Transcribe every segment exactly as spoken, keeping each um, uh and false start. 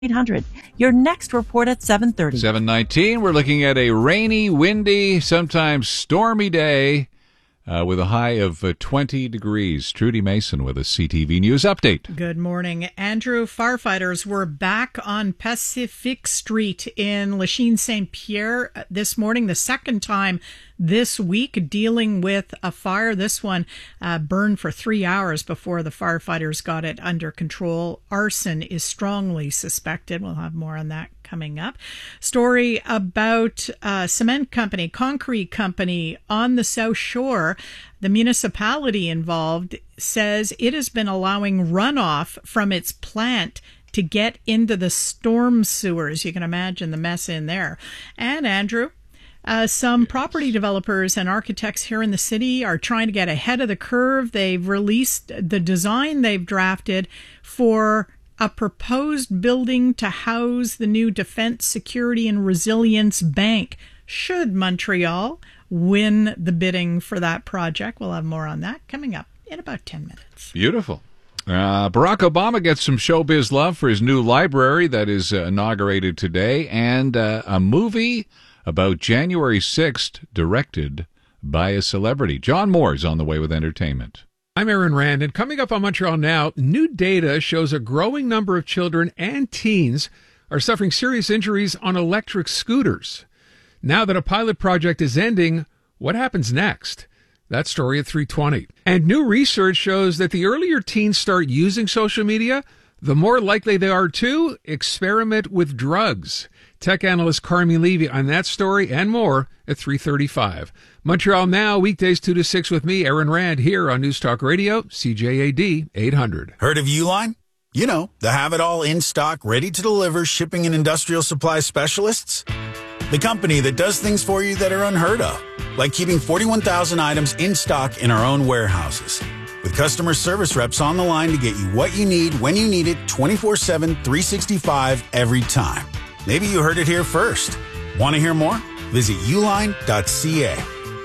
eight hundred. Your next report at seven thirty. seven nineteen, we're looking at a rainy, windy, sometimes stormy day uh, with a high of uh, twenty degrees. Trudy Mason with a C T V News update. Good morning. Andrew, firefighters were back on Pacific Street in Lachine Saint Pierre this morning, the second time this week, dealing with a fire. This one uh, burned for three hours before the firefighters got it under control. Arson is strongly suspected. We'll have more on that coming up. Story about a cement company, concrete company on the South Shore. The municipality involved says it has been allowing runoff from its plant to get into the storm sewers. You can imagine the mess in there. And Andrew, Uh, some property developers and architects here in the city are trying to get ahead of the curve. They've released the design they've drafted for a proposed building to house the new Defence, Security and Resilience Bank. Should Montreal win the bidding for that project? We'll have more on that coming up in about ten minutes. Beautiful. Uh, Barack Obama gets some showbiz love for his new library that is uh, inaugurated today, and uh, a movie about January sixth, directed by a celebrity. John Moore's on the way with entertainment. I'm Aaron Rand, and coming up on Montreal Now, new data shows a growing number of children and teens are suffering serious injuries on electric scooters. Now that a pilot project is ending, what happens next? That story at three twenty. And new research shows that the earlier teens start using social media, the more likely they are to experiment with drugs. Tech analyst Carmi Levy on that story and more at three thirty-five. Montreal Now, weekdays two to six with me, Aaron Rand, here on News Talk Radio, C J A D eight hundred. Heard of Uline? You know, the have-it-all in-stock, ready-to-deliver shipping and industrial supply specialists. The company that does things for you that are unheard of, like keeping forty-one thousand items in stock in our own warehouses. With customer service reps on the line to get you what you need when you need it twenty-four seven, three sixty-five every time. Maybe you heard it here first. Want to hear more? Visit uline dot c a.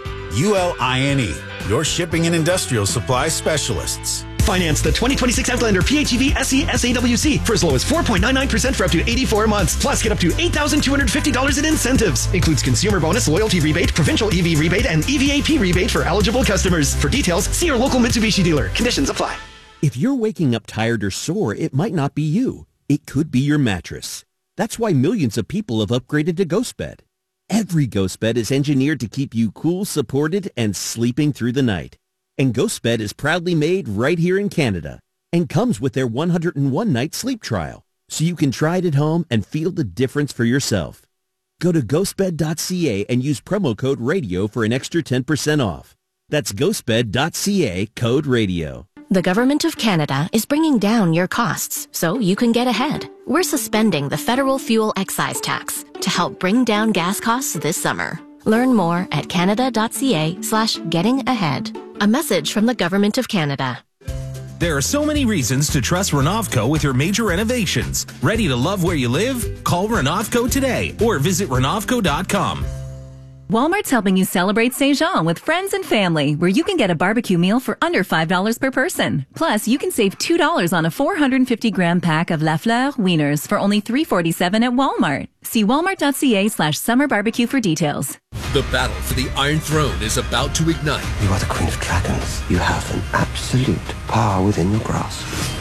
U L I N E, your shipping and industrial supply specialists. Finance the twenty twenty-six Outlander P H E V S E S A W C for as low as four point nine nine percent for up to eighty-four months. Plus, get up to eight thousand two hundred fifty dollars in incentives. Includes consumer bonus, loyalty rebate, provincial E V rebate, and E V A P rebate for eligible customers. For details, see your local Mitsubishi dealer. Conditions apply. If you're waking up tired or sore, it might not be you. It could be your mattress. That's why millions of people have upgraded to GhostBed. Every GhostBed is engineered to keep you cool, supported, and sleeping through the night. And GhostBed is proudly made right here in Canada and comes with their one hundred one night sleep trial, so you can try it at home and feel the difference for yourself. Go to ghostbed dot c a and use promo code RADIO for an extra ten percent off. That's ghostbed dot c a, code RADIO. The Government of Canada is bringing down your costs so you can get ahead. We're suspending the federal fuel excise tax to help bring down gas costs this summer. Learn more at canada dot c a slash getting ahead. A message from the Government of Canada. There are so many reasons to trust Renovco with your major renovations. Ready to love where you live? Call Renovco today or visit renovco dot com. Walmart's helping you celebrate Saint Jean with friends and family, where you can get a barbecue meal for under five dollars per person. Plus, you can save two dollars on a four hundred fifty gram pack of La Fleur wieners for only three forty-seven at Walmart. See walmart dot c a slash summer barbecue for details. The battle for the Iron Throne is about to ignite. You are the Queen of Dragons. You have an absolute power within your grasp.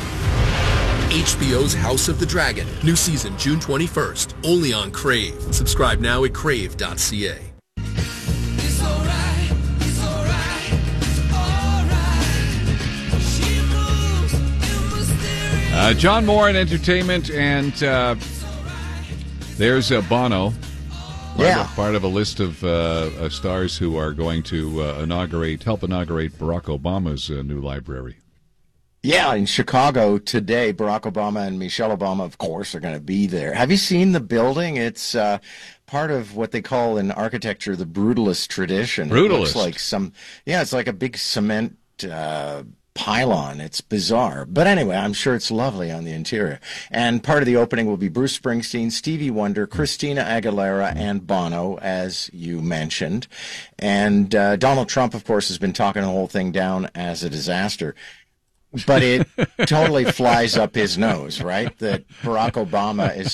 H B O's House of the Dragon. New season June twenty-first. Only on Crave. Subscribe now at crave dot c a. Uh, John Moore in entertainment, and uh, there's uh, Bono. Part yeah. Of, part of a list of uh, uh, stars who are going to uh, inaugurate, help inaugurate Barack Obama's uh, new library. Yeah, in Chicago today, Barack Obama and Michelle Obama, of course, are going to be there. Have you seen the building? It's uh, part of what they call in architecture the brutalist tradition. Brutalist. It looks like some, yeah, it's like a big cement uh, pylon. It's bizarre. But anyway, I'm sure it's lovely on the interior. And part of the opening will be Bruce Springsteen, Stevie Wonder, Christina Aguilera, and Bono, as you mentioned. And uh, Donald Trump, of course, has been talking the whole thing down as a disaster. but it totally flies up his nose, right? That Barack Obama is